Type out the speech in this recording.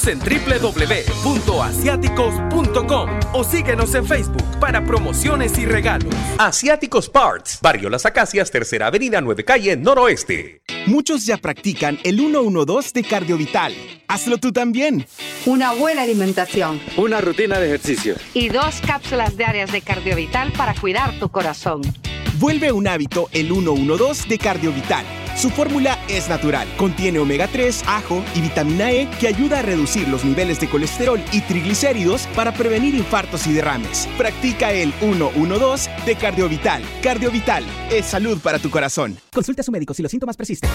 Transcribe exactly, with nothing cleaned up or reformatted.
En doble u doble u doble u punto asiáticos punto com o síguenos en Facebook para promociones y regalos. Asiáticos Parts, Barrio Las Acacias, Tercera Avenida, nueve Calle, Noroeste. Muchos ya practican el uno uno dos de Cardiovital. Hazlo tú también. Una buena alimentación. Una rutina de ejercicio. Y dos cápsulas diarias de Cardiovital para cuidar tu corazón. Vuelve un hábito el uno uno dos de Cardiovital. Su fórmula es natural, contiene omega tres, ajo y vitamina E que ayuda a reducir los niveles de colesterol y triglicéridos para prevenir infartos y derrames. Practica el uno uno dos de Cardiovital. Cardiovital es salud para tu corazón. Consulte a su médico si los síntomas persisten.